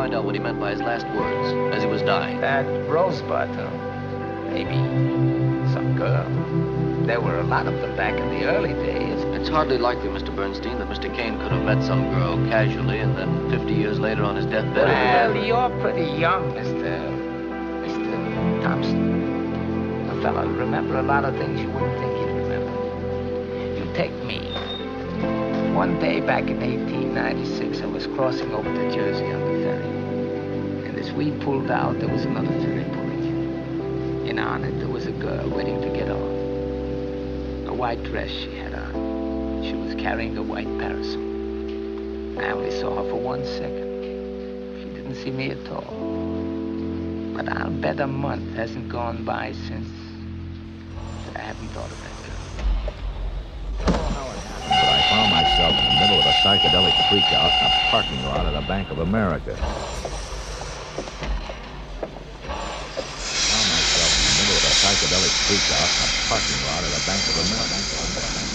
find out what he meant by his last words as he was dying. That Rosebud, huh? Maybe some girl. There were a lot of them back in the early days. It's hardly likely, Mr. Bernstein, that Mr. Kane could have met some girl casually and then 50 years later on his deathbed... Well, you're pretty young, Mr. Thompson. A fella remember a lot of things you wouldn't think he'd remember. You take me. One day back in 1896, I was crossing over to Jersey on the ferry. And as we pulled out, there was another ferry pulling in. And on it, there was a girl waiting to get off. A white dress she had on. She was carrying a white parasol. I only saw her for 1 second. She didn't see me at all. But I'll bet a month hasn't gone by since I haven't thought of that girl. But I found myself in the middle of a psychedelic freak-out in a parking lot at a Bank of America. Psychedelic freak out in a parking lot at a Bank of America.